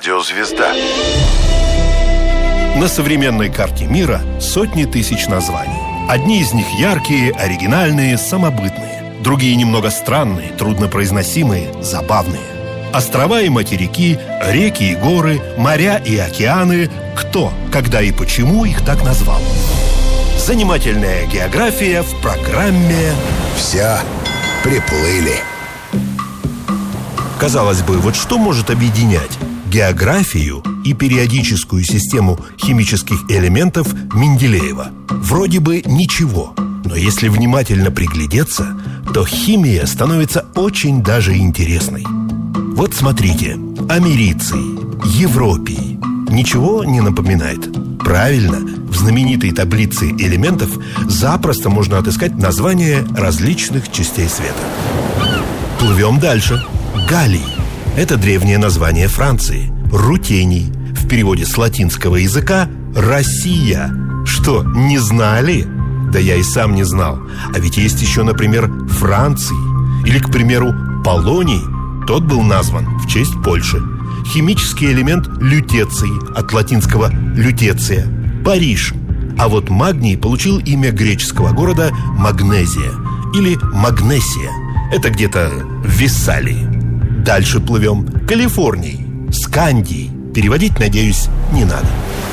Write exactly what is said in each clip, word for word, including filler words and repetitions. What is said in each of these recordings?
Радиозвезда. На современной карте мира сотни тысяч названий. Одни из них яркие, оригинальные, самобытные. Другие немного странные, труднопроизносимые, забавные. Острова и материки, реки и горы, моря и океаны. Кто, когда и почему их так назвал? Занимательная география в программе «Все приплыли». Казалось бы, вот что может объединять географию и периодическую систему химических элементов Менделеева? Вроде бы ничего, но если внимательно приглядеться, то химия становится очень даже интересной. Вот смотрите, америций, европий. Ничего не напоминает? Правильно, в знаменитой таблице элементов запросто можно отыскать названия различных частей света. Плывем дальше. Галлий – это древнее название Франции. Рутений – в переводе с латинского языка «Россия». Что, не знали? Да я и сам не знал. А ведь есть еще, например, Франций. Или, к примеру, Полоний. Тот был назван в честь Польши. Химический элемент лютеций, от латинского «лютеция» – Париж. А вот магний получил имя греческого города Магнезия или Магнесия. Это где-то в Виссалии. Дальше плывем. Калифорний, Скандий. Переводить, надеюсь, не надо.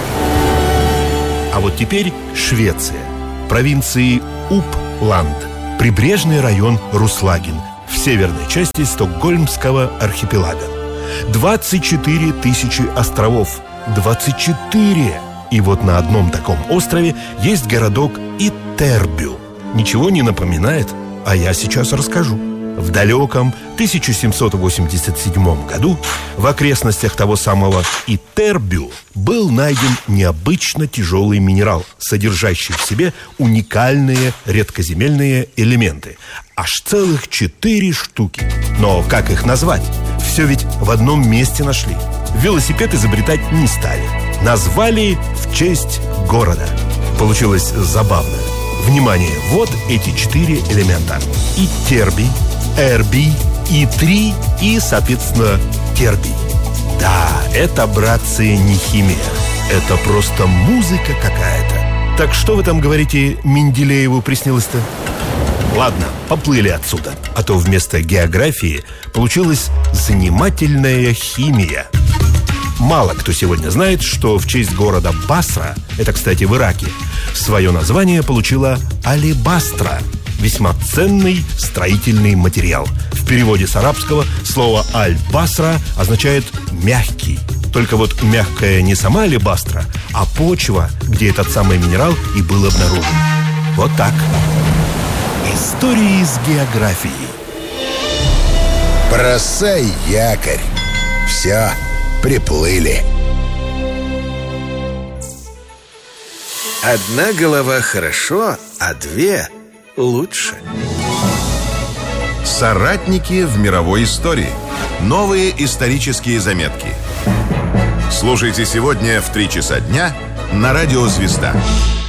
А вот теперь Швеция. Провинции Uppland. Прибрежный район Руслагин в северной части Стокгольмского архипелага. двадцать четыре тысячи островов. двадцать четыре! И вот на одном таком острове есть городок Итербю. Ничего не напоминает? А я сейчас расскажу. В далеком тысяча семьсот восемьдесят седьмом году в окрестностях того самого Итербю был найден необычно тяжелый минерал, содержащий в себе уникальные редкоземельные элементы. Аж целых четыре штуки. Но как их назвать? Все ведь в одном месте нашли. Велосипед изобретать не стали. Назвали в честь города. Получилось забавно. Внимание, вот эти четыре элемента. Итербий, эрбий, итрий и, соответственно, тербий. Да, это, братцы, не химия. Это просто музыка какая-то. Так что вы там говорите, Менделееву приснилось-то? Ладно, поплыли отсюда. А то вместо географии получилась занимательная химия. Мало кто сегодня знает, что в честь города Басра, это, кстати, в Ираке, свое название получила алебастра. Весьма ценный строительный материал. В переводе с арабского слово «аль-басра» означает «мягкий». Только вот мягкая не сама алебастра, а почва, где этот самый минерал и был обнаружен. Вот так. Истории с географией. Бросай якорь. Все, приплыли. Одна голова хорошо, а две лучше. Соратники в мировой истории. Новые исторические заметки. Слушайте сегодня в три часа дня на Радио Звезда.